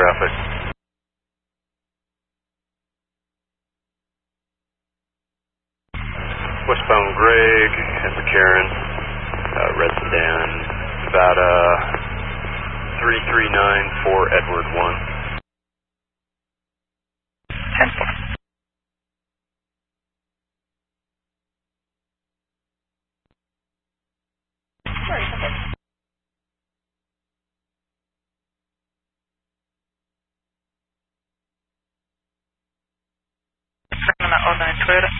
traffic. Westbound Greg at McCarran, red sedan, Nevada 3394 Edward 1. 10-4. On that 09 Toyota.